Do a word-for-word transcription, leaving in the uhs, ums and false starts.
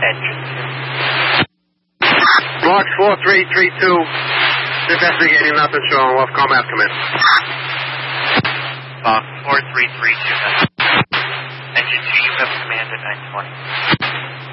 Engine two. Mark four three three two. Investigating nothing showing. Wolf Combat, come in. Fox four three three two. Engine two, you have command at nine twenty.